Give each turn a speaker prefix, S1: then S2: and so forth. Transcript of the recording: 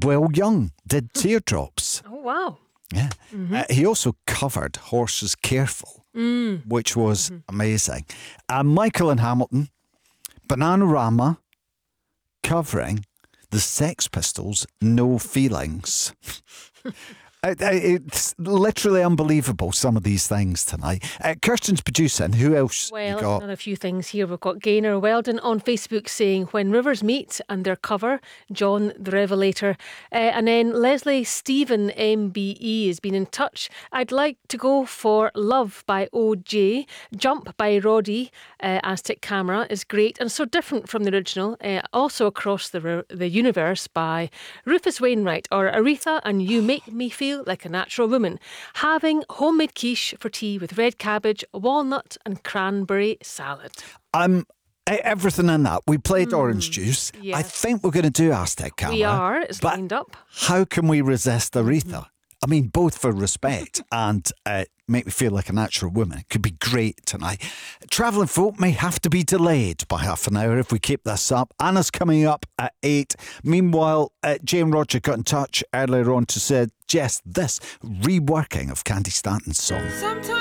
S1: Will Young did Teardrops.
S2: Oh, wow.
S1: Yeah. He also covered Horses Careful, which was amazing. Michael and Hamilton, Bananarama, covering the Sex Pistols' No Feelings. It's literally unbelievable, some of these things tonight. Kirsten's producing. Who else you got?
S2: Another few things here. We've got Gaynor Weldon on Facebook saying When Rivers Meet, and their cover, John the Revelator. And then Leslie Stephen MBE has been in touch. I'd like to go for Love by OJ. Jump by Roddy, Aztec Camera is great and so different from the original. Also Across the Universe by Rufus Wainwright, or Aretha and You Make Me Feel Like a Natural Woman. Having homemade quiche for tea with red cabbage, walnut and cranberry salad.
S1: Everything in that. We played Orange Juice.
S2: Yes.
S1: I think we're going to do Aztec Camera.
S2: We are. It's lined up.
S1: How can we resist Aretha? I mean, both for respect and Make Me Feel Like a Natural Woman. It could be great tonight. Travelling Folk may have to be delayed by half an hour if we keep this up. Anna's coming up at 8. Meanwhile, Jane Roger got in touch earlier on to suggest this reworking of Candy Stanton's song.
S3: Sometimes